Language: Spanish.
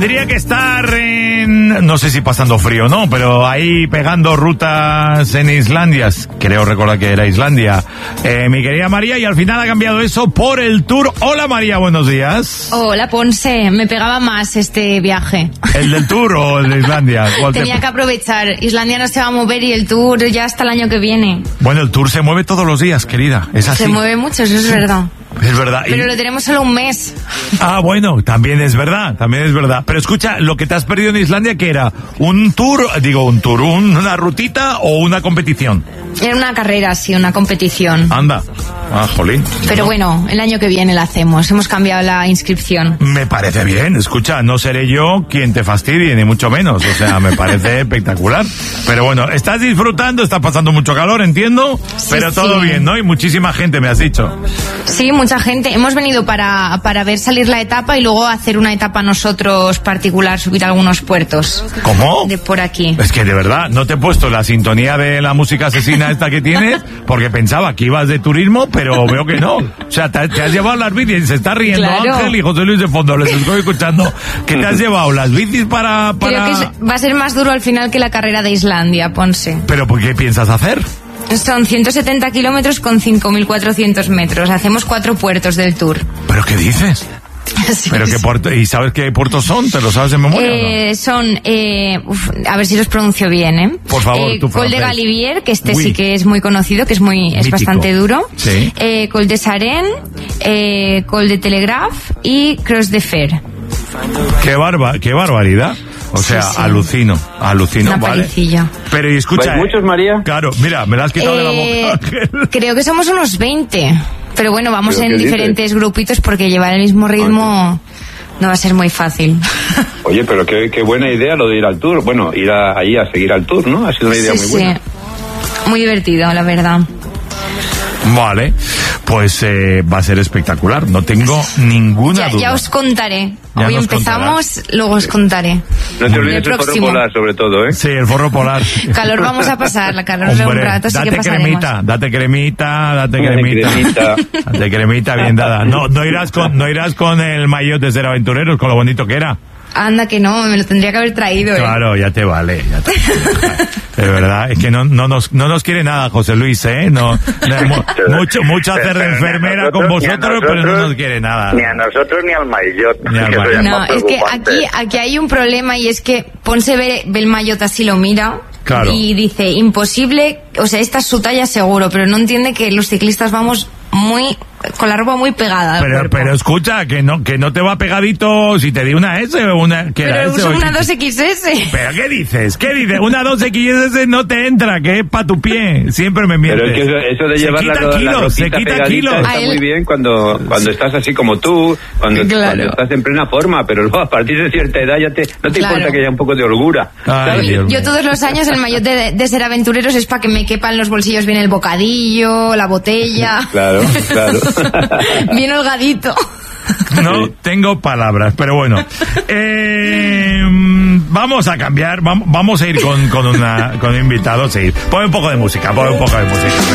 Tendría que estar no sé si pasando frío, ¿no? Pero ahí pegando rutas en Islandia. Creo recordar que era Islandia. Mi querida María, y al final ha cambiado eso por el Tour. Hola María, buenos días. Hola Ponce, me pegaba más este viaje. ¿El del Tour o el de Islandia? Tenía que aprovechar. Islandia no se va a mover y el Tour ya hasta el año que viene. Bueno, el Tour se mueve todos los días, querida. Es así. Se mueve mucho, eso es verdad. Es verdad. Pero lo tenemos solo un mes. Ah, bueno, también es verdad. Pero escucha, lo que te has perdido en Islandia, ¿qué era? ¿Una rutita o una competición? Era una carrera, sí, una competición. Anda. Ah, jolín. Pero bueno, el año que viene la hacemos. Hemos cambiado la inscripción. Me parece bien. Escucha, no seré yo quien te fastidie, ni mucho menos. O sea, me parece espectacular. Pero bueno, estás disfrutando, está pasando mucho calor, entiendo. Sí, pero todo bien, ¿no? Y muchísima gente, me has dicho. Sí, mucha gente. Hemos venido para ver salir la etapa y luego hacer una etapa nosotros particular, subir a algunos puertos. ¿Cómo? De por aquí. Es que de verdad, no te he puesto la sintonía de la música asesina esta que tienes, porque pensaba que ibas de turismo, pero veo que no. O sea, te has llevado las bicis, se está riendo claro. Ángel y José Luis de fondo, les estoy escuchando. ¿Qué te has llevado? ¿Las bicis para...? Creo que va a ser más duro al final que la carrera de Islandia, Ponce. ¿Pero por qué piensas hacer? Son 170 kilómetros con 5.400 metros. Hacemos 4 puertos del Tour. ¿Pero qué dices? Sí, ¿pero qué puerto? ¿Y sabes qué puertos son? ¿Te lo sabes de memoria? ¿No? Son, a ver si los pronuncio bien, ¿eh? Por favor, tu Col de Galivier, que sí que es muy conocido, que es bastante duro. Sí. Col de Saren, Col de Telegraph y Cross de Fer. ¡Qué barbaridad! O sea, sí. Alucino, una ¿vale? Palicilla. Pero y escucha... ¿Hay muchos, María? Claro, mira, me la has quitado de la boca. Creo que somos unos 20. Pero bueno, vamos en diferentes grupitos porque llevar el mismo ritmo no va a ser muy fácil. Oye, pero qué buena idea lo de ir al Tour. Bueno, ir ahí a seguir al Tour, ¿no? Ha sido una idea muy buena. Sí, muy divertido, la verdad. Vale, pues va a ser espectacular, no tengo ninguna duda. Ya os contaré. Hoy empezamos, luego os contaré. No te olvides el forro polar, sobre todo, ¿eh? Sí, el forro polar. Calor vamos a pasar, la calor de un rato, sí que pasaremos. Date cremita, bien dada. No irás con el maillot de ser aventureros, con lo bonito que era. Anda que no, me lo tendría que haber traído. Claro, ya te vale. De verdad, es que no nos quiere nada José Luis, ¿eh? Mucho hacer de enfermera con vosotros, pero no nos quiere nada. Ni a nosotros ni al maillot. No, es que aquí hay un problema y es que Ponce ve el maillot así, lo mira. Claro. Y dice, imposible, o sea, esta es su talla seguro, pero no entiende que los ciclistas vamos con la ropa muy pegada. Pero escucha, que no te va pegadito si te di una S o una... Pero uso una 2XS. ¿Pero qué dices? Una 2XS no te entra, que es para tu pie. Siempre me mientes. Pero es que eso de llevar la ropita kilos. Está muy bien cuando estás así como tú, cuando estás en plena forma, pero luego a partir de cierta edad no te importa que haya un poco de holgura. Yo todos los años el maillot de ser aventureros es para que me quepan los bolsillos bien el bocadillo, la botella. Claro. Bien holgadito. No tengo palabras, pero bueno. Vamos a cambiar, vamos a ir con un invitado. Sí, pon un poco de música.